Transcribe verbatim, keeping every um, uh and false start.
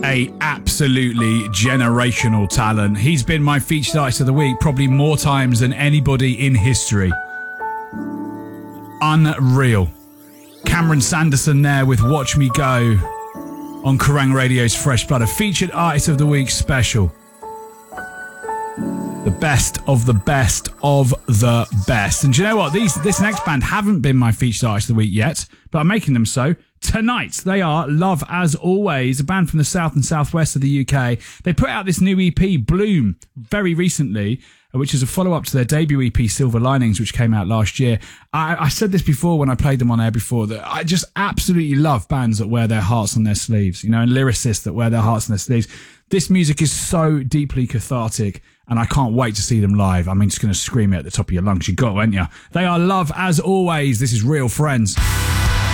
A absolutely generational talent. He's been my featured artist of the week probably more times than anybody in history. Unreal. Cameron Sanderson there with Watch Me Go on Kerrang Radio's Fresh Blood, a featured artist of the week special. The best of the best of the best. And do you know what? These this next band haven't been my featured artist of the week yet, but I'm making them so tonight. They are Love As Always, a band from the south and southwest of the U K. They put out this new E P, Bloom, very recently, which is a follow-up to their debut E P, Silver Linings, which came out last year. I, I said this before when I played them on air before, that I just absolutely love bands that wear their hearts on their sleeves, you know, and lyricists that wear their hearts on their sleeves. This music is so deeply cathartic, and I can't wait to see them live. I mean, just going to scream it at the top of your lungs. You got to, ain't you? They are Love As Always. This is Real Friends.